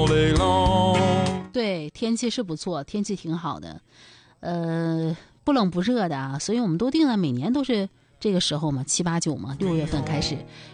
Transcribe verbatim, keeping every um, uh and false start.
对，天气是不错，天气挺好的，呃，不冷不热的啊，所以我们都定了，每年都是这个时候嘛，七八九嘛，六月份开始